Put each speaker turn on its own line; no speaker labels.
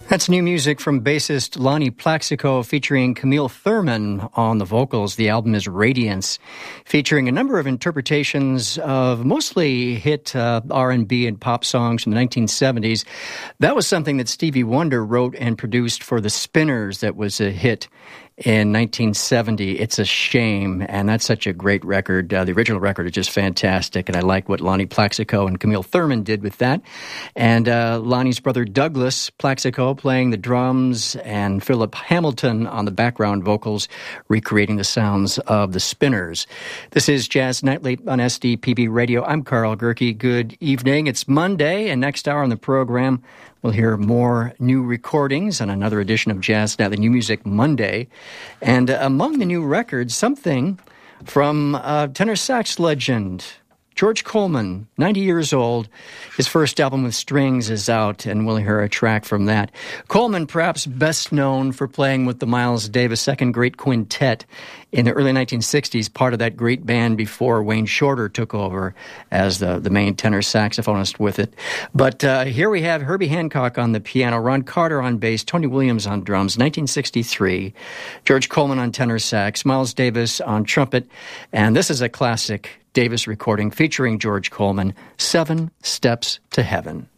That's new music from bassist Lonnie Plaxico featuring Camille Thurman on the vocals. The album is Radiance, featuring a number of interpretations of mostly hit R&B and pop songs from the 1970s. That was something that Stevie Wonder wrote and produced for the Spinners that was a hit in 1970. It's a Shame, and that's such a great record. The original record is just fantastic, and I like what Lonnie Plaxico and Camille Thurman did with that. And Lonnie's brother Douglas Plaxico playing the drums, and Philip Hamilton on the background vocals, recreating the sounds of the Spinners. This is Jazz Nightly on SDPB Radio. I'm Carl Gerke. Good evening. It's Monday, and next hour on the program, we'll hear more new recordings on another edition of Jazz Nightly New Music Monday. And among the new records, something from tenor sax legend George Coleman, 90 years old. His first album with strings is out, and we'll hear a track from that. Coleman, perhaps best known for playing with the Miles Davis Second Great Quintet in the early 1960s, part of that great band before Wayne Shorter took over as the main tenor saxophonist with it. But here we have Herbie Hancock on the piano, Ron Carter on bass, Tony Williams on drums, 1963. George Coleman on tenor sax, Miles Davis on trumpet, and this is a classic Davis recording featuring George Coleman, 7 Steps to Heaven.